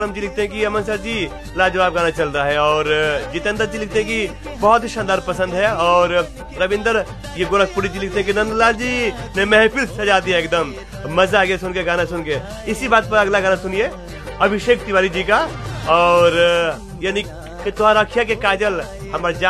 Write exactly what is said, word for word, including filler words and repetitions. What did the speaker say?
जी लिखते हैं कि अमन सर जी लाजवाब गाना चल रहा है, और जितेंद्र जी लिखते हैं कि बहुत ही शानदार पसंद है, और रविंदर ये गोरखपुरी जी लिखते हैं कि नंदलाल जी ने महफिल सजा दिया, एकदम मजा आ गया सुन के, गाना सुन के। इसी बात पर अगला गाना सुनिए अभिषेक तिवारी जी का, और यानी कि तुम्हारा अखिया के काजल हमारे